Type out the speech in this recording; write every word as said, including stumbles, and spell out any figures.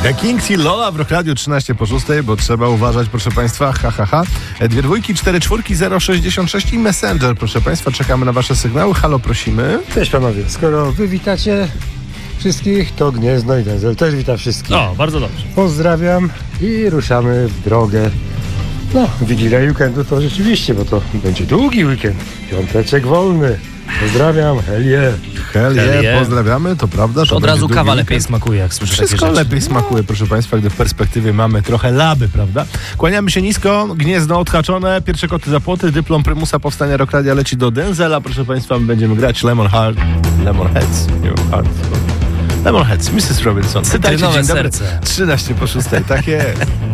The Kings i Lola w Rock Radio trzynaście po szóstej, bo trzeba uważać, proszę Państwa, ha, ha, ha. Dwie dwójki, cztery czwórki, zero sześćdziesiąt sześć i Messenger, proszę Państwa, czekamy na Wasze sygnały. Halo, prosimy. Cześć panowie, skoro wy witacie wszystkich, to Gniezno i Denzel też wita wszystkich. O, bardzo dobrze. Pozdrawiam i ruszamy w drogę. No, Wigilia i weekendu to rzeczywiście, bo to będzie długi weekend. Piąteczek wolny. Pozdrawiam, helie. Hell yeah, Hell yeah. pozdrawiamy, to prawda. To Od razu będzie kawa długi lepiej weekend. smakuje, jak słyszę takie Wszystko rzeczy. lepiej smakuje, proszę Państwa, gdy w perspektywie mamy trochę laby, prawda? Kłaniamy się nisko, Gniezno odhaczone, pierwsze koty za płoty, dyplom prymusa powstania Rock Radia leci do Denzela, proszę Państwa, my będziemy grać Lemon Heart, Lemon Heads, nie wiem, Heart, Lemon Heads, missus Robinson. Pytajcie, Cytrynowe dzień dobry. serce. trzynaście po szóstej, tak jest.